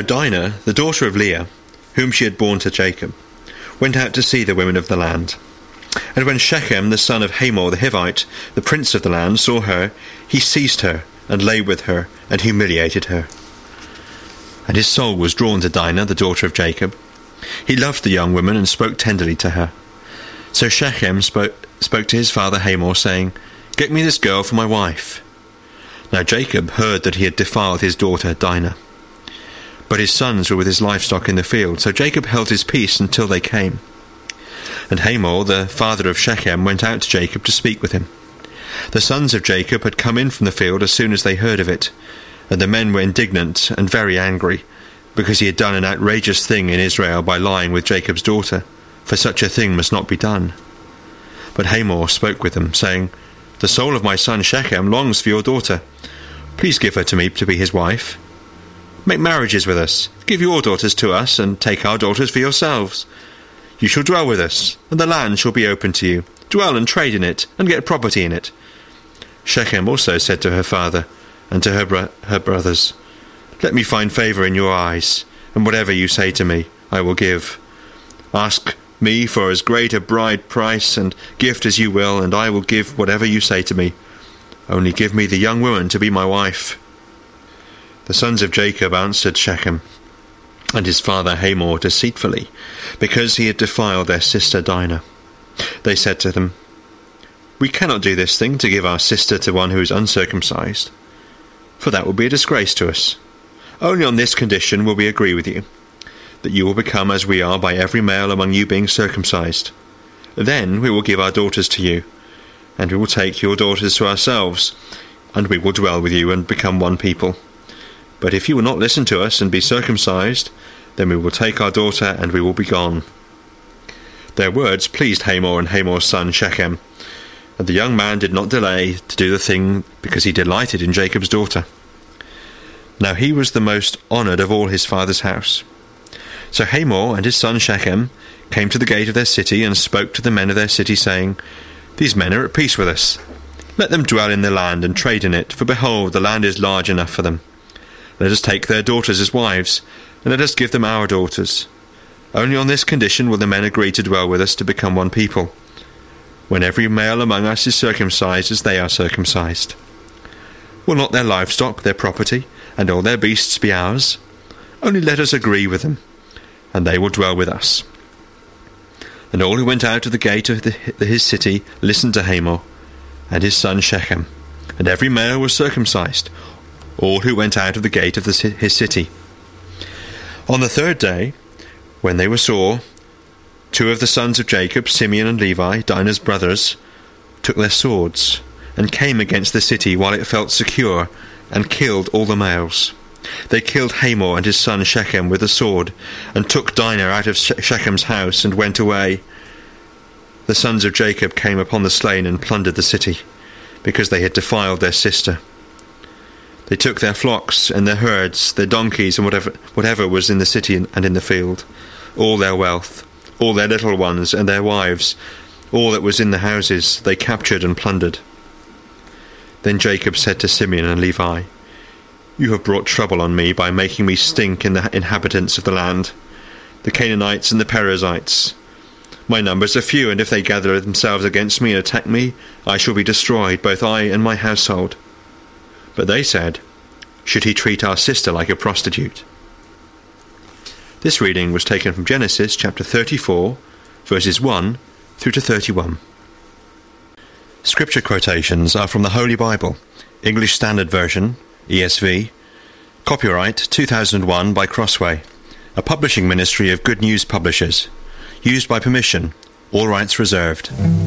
Now Dinah, the daughter of Leah, whom she had borne to Jacob, went out to see the women of the land. And when Shechem, the son of Hamor the Hivite, the prince of the land, saw her, he seized her, and lay with her, and humiliated her. And his soul was drawn to Dinah, the daughter of Jacob. He loved the young woman, and spoke tenderly to her. So Shechem spoke to his father Hamor, saying, Get me this girl for my wife. Now Jacob heard that he had defiled his daughter Dinah. But his sons were with his livestock in the field, so Jacob held his peace until they came. And Hamor, the father of Shechem, went out to Jacob to speak with him. The sons of Jacob had come in from the field as soon as they heard of it, and the men were indignant and very angry, because he had done an outrageous thing in Israel by lying with Jacob's daughter, for such a thing must not be done. But Hamor spoke with them, saying, The soul of my son Shechem longs for your daughter. Please give her to me to be his wife. Make marriages with us, give your daughters to us, and take our daughters for yourselves. You shall dwell with us, and the land shall be open to you. Dwell and trade in it, and get property in it. Shechem also said to her father, and to her brothers, Let me find favour in your eyes, and whatever you say to me, I will give. Ask me for as great a bride price and gift as you will, and I will give whatever you say to me. Only give me the young woman to be my wife. The sons of Jacob answered Shechem and his father Hamor deceitfully, because he had defiled their sister Dinah. They said to them, We cannot do this thing to give our sister to one who is uncircumcised, for that would be a disgrace to us. Only on this condition will we agree with you, that you will become as we are by every male among you being circumcised. Then we will give our daughters to you, and we will take your daughters to ourselves, and we will dwell with you and become one people. But if you will not listen to us and be circumcised, then we will take our daughter and we will be gone. Their words pleased Hamor and Hamor's son Shechem, and the young man did not delay to do the thing because he delighted in Jacob's daughter. Now he was the most honoured of all his father's house. So Hamor and his son Shechem came to the gate of their city and spoke to the men of their city, saying, These men are at peace with us. Let them dwell in the land and trade in it, for behold, the land is large enough for them. Let us take their daughters as wives, and let us give them our daughters. Only on this condition will the men agree to dwell with us to become one people, when every male among us is circumcised as they are circumcised. Will not their livestock, their property, and all their beasts be ours? Only let us agree with them, and they will dwell with us. And all who went out of the gate of his city listened to Hamor and his son Shechem, and every male was circumcised, all who went out of the gate of his city. On the third day, when they were sore, two of the sons of Jacob, Simeon and Levi, Dinah's brothers, took their swords, and came against the city while it felt secure, and killed all the males. They killed Hamor and his son Shechem with a sword, and took Dinah out of Shechem's house, and went away. The sons of Jacob came upon the slain and plundered the city, because they had defiled their sister. They took their flocks and their herds, their donkeys, and whatever was in the city and in the field, all their wealth, all their little ones and their wives, all that was in the houses, they captured and plundered. Then Jacob said to Simeon and Levi, You have brought trouble on me by making me stink in the inhabitants of the land, the Canaanites and the Perizzites. My numbers are few, and if they gather themselves against me and attack me, I shall be destroyed, both I and my household. But they said, Should he treat our sister like a prostitute? This reading was taken from Genesis chapter 34, verses 1 through to 31. Scripture quotations are from the Holy Bible, English Standard Version, ESV, copyright 2001 by Crossway, a publishing ministry of Good News Publishers, used by permission, all rights reserved.